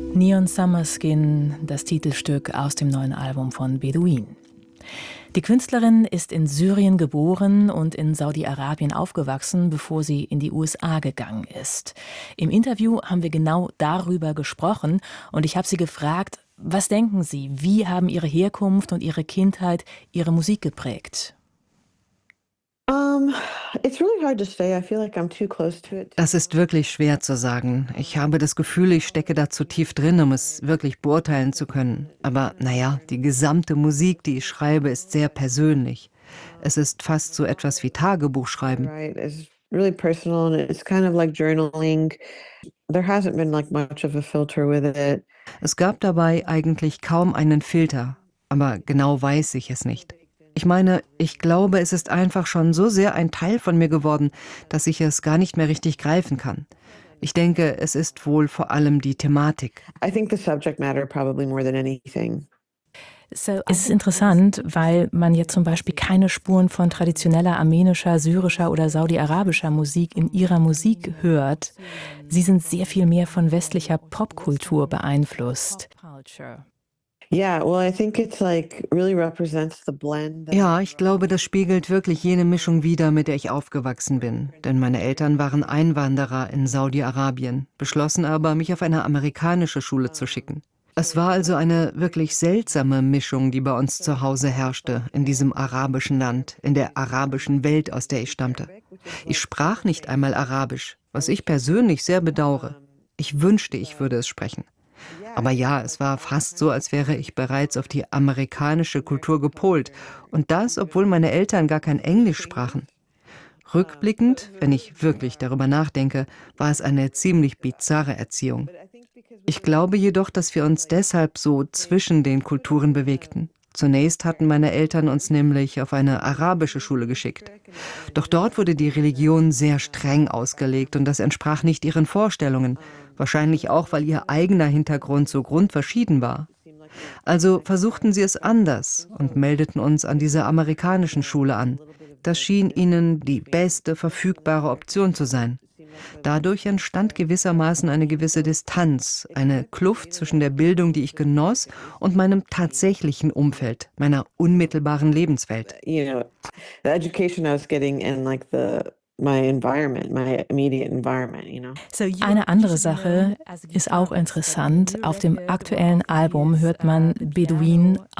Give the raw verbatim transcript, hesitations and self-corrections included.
Neon Summer Skin, das Titelstück aus dem neuen Album von Beduin. Die Künstlerin ist in Syrien geboren und in Saudi-Arabien aufgewachsen, bevor sie in die U S A gegangen ist. Im Interview haben wir genau darüber gesprochen und ich habe sie gefragt, was denken Sie, wie haben Ihre Herkunft und Ihre Kindheit Ihre Musik geprägt? Das ist wirklich schwer zu sagen. Ich habe das Gefühl, ich stecke da zu tief drin, um es wirklich beurteilen zu können. Aber naja, die gesamte Musik, die ich schreibe, ist sehr persönlich. Es ist fast so etwas wie Tagebuchschreiben. Right, it's really personal and it's kind of like journaling. There hasn't been like much of a filter with it. Es gab dabei eigentlich kaum einen Filter, aber genau weiß ich es nicht. Ich meine, ich glaube, es ist einfach schon so sehr ein Teil von mir geworden, dass ich es gar nicht mehr richtig greifen kann. Ich denke, es ist wohl vor allem die Thematik. I think the subject matter probably more than anything. Es ist interessant, weil man jetzt zum Beispiel keine Spuren von traditioneller armenischer, syrischer oder saudi-arabischer Musik in ihrer Musik hört. Sie sind sehr viel mehr von westlicher Popkultur beeinflusst. Yeah, well, I think it's like really represents the blend. that- Ja, ich glaube, das spiegelt wirklich jene Mischung wider, mit der ich aufgewachsen bin. Denn meine Eltern waren Einwanderer in Saudi-Arabien, beschlossen aber, mich auf eine amerikanische Schule zu schicken. Es war also eine wirklich seltsame Mischung, die bei uns zu Hause herrschte, in diesem arabischen Land, in der arabischen Welt, aus der ich stammte. Ich sprach nicht einmal Arabisch, was ich persönlich sehr bedauere. Ich wünschte, ich würde es sprechen. Aber ja, es war fast so, als wäre ich bereits auf die amerikanische Kultur gepolt. Und das, obwohl meine Eltern gar kein Englisch sprachen. Rückblickend, wenn ich wirklich darüber nachdenke, war es eine ziemlich bizarre Erziehung. Ich glaube jedoch, dass wir uns deshalb so zwischen den Kulturen bewegten. Zunächst hatten meine Eltern uns nämlich auf eine arabische Schule geschickt. Doch dort wurde die Religion sehr streng ausgelegt und das entsprach nicht ihren Vorstellungen. Wahrscheinlich auch, weil ihr eigener Hintergrund so grundverschieden war. Also versuchten sie es anders und meldeten uns an dieser amerikanischen Schule an. Das schien ihnen die beste verfügbare Option zu sein. Dadurch entstand gewissermaßen eine gewisse Distanz, eine Kluft zwischen der Bildung, die ich genoss, und meinem tatsächlichen Umfeld, meiner unmittelbaren Lebenswelt. You know, the education I was getting and like the my environment, my immediate environment, you know. Eine andere Sache ist auch interessant. Auf dem aktuellen Album hört man Beduin